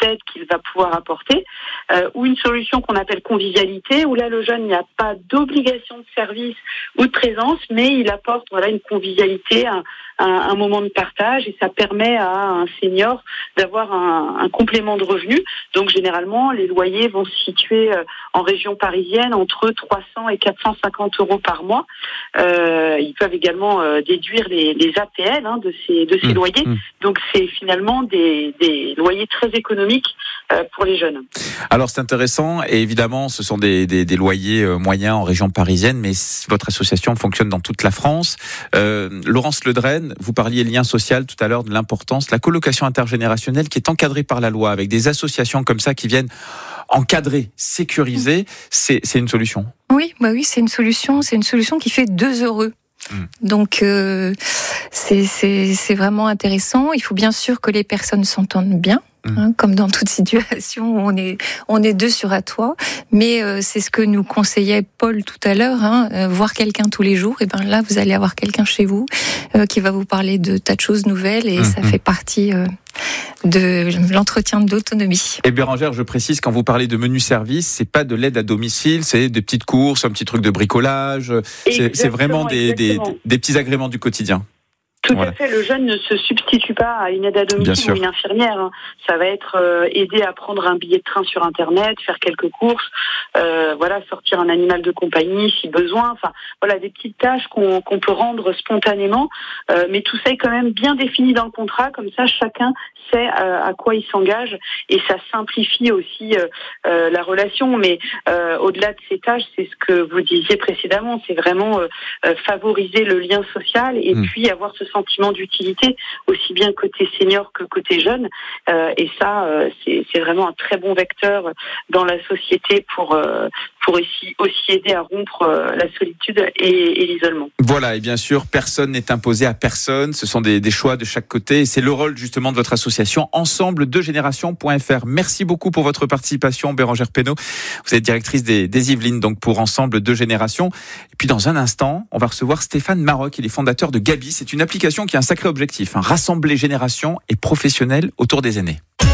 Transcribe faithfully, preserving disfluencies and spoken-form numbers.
aide qu'il va pouvoir apporter, euh, ou une solution qu'on appelle convivialité, où là le jeune n'y a pas d'obligation de service ou de présence, mais il apporte voilà une convivialité, un, un, un moment de partage, et ça permet à un senior d'avoir un, un complément de revenus. Donc généralement, les loyers vont se situer euh, en région parisienne entre trois cents et quatre cent cinquante euros par mois. Euh, ils peuvent également euh, déduire les, les A P L hein, de ces de ces mmh, loyers. Mmh. Donc c'est finalement des, des loyers très économiques euh, pour les jeunes. Alors c'est intéressant, et évidemment ce sont des, des, des loyers euh, moyens en région parisienne, mais votre association fonctionne dans toute la France. Euh, Laurence Ledren, vous parliez lien social tout à l'heure, de l'importance, la colocation intergénérationnelle qui est encadrée par la loi, avec des associations comme ça qui viennent encadrer, sécuriser, c'est, c'est une solution. Oui, bah oui, c'est une solution, c'est une solution qui fait deux heureux. Mmh. Donc euh, c'est, c'est, c'est vraiment intéressant. Il faut bien sûr que les personnes s'entendent bien. Hein, comme dans toute situation où on est on est deux sur un toit, mais euh, c'est ce que nous conseillait Paul tout à l'heure, hein, euh, voir quelqu'un tous les jours. Et ben là, vous allez avoir quelqu'un chez vous euh, qui va vous parler de tas de choses nouvelles, et mmh. ça fait partie euh, de l'entretien de l'autonomie. Et Bérangère, je précise, quand vous parlez de menu service, c'est pas de l'aide à domicile, c'est des petites courses, un petit truc de bricolage. C'est, c'est vraiment des, des des petits agréments du quotidien. Tout voilà. à fait. Le jeune ne se substitue pas à une aide à domicile ou une infirmière. Hein. Ça va être euh, aider à prendre un billet de train sur Internet, faire quelques courses, euh, voilà, sortir un animal de compagnie si besoin. Enfin, voilà, des petites tâches qu'on, qu'on peut rendre spontanément. Euh, mais tout ça est quand même bien défini dans le contrat. Comme ça, chacun sait euh, à quoi il s'engage, et ça simplifie aussi euh, euh, la relation. Mais euh, au-delà de ces tâches, c'est ce que vous disiez précédemment. C'est vraiment euh, euh, favoriser le lien social, et mmh. puis avoir ce sentiment d'utilité, aussi bien côté senior que côté jeune. Euh, et ça, euh, c'est, c'est vraiment un très bon vecteur dans la société pour, euh, pour aussi, aussi aider à rompre euh, la solitude et, et l'isolement. Voilà, et bien sûr, personne n'est imposé à personne. Ce sont des, des choix de chaque côté. Et c'est le rôle justement de votre association ensemble deux générations point f r. Merci beaucoup pour votre participation, Bérangère Pénaud. Vous êtes directrice des, des Yvelines, donc pour Ensemble deux générations. Et puis dans un instant, on va recevoir Stéphane Maroc, il est fondateur de Gabi. C'est une application qui a un sacré objectif, hein, rassembler générations et professionnels autour des aînés.